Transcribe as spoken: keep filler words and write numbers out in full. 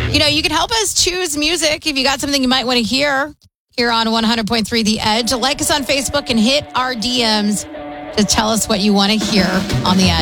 You know, you can help us choose music if you got something you might want to hear here on one hundred point three The Edge. Like us on Facebook and hit our D Ms to tell us what you want to hear on The Edge.